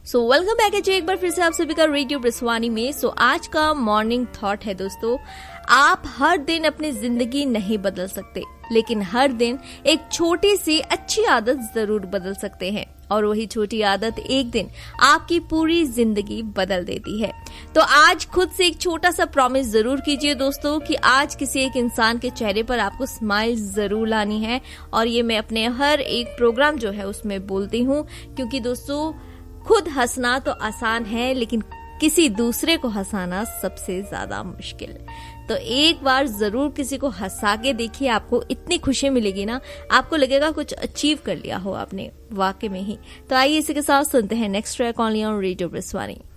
Welcome back है एक बार फिर से आप सभी का रेडियो ब्रिस्वानी में। आज का मॉर्निंग थॉट है दोस्तों, आप हर दिन अपनी जिंदगी नहीं बदल सकते, लेकिन हर दिन एक छोटी सी अच्छी आदत जरूर बदल सकते हैं, और वही छोटी आदत एक दिन आपकी पूरी जिंदगी बदल देती है। तो आज खुद से एक छोटा सा प्रॉमिस जरूर कीजिए दोस्तों कि आज किसी एक इंसान के चेहरे पर आपको स्माइल जरूर लानी है, और ये मैं अपने हर एक प्रोग्राम जो है उसमें बोलती हूँ, क्योंकि दोस्तों खुद हंसना तो आसान है, लेकिन किसी दूसरे को हंसाना सबसे ज्यादा मुश्किल है। तो एक बार जरूर किसी को हंसा के देखिए, आपको इतनी खुशी मिलेगी ना, आपको लगेगा कुछ अचीव कर लिया हो आपने वाकई में ही। तो आइए इसी के साथ सुनते हैं next track only on radio ब्रिस्वानी।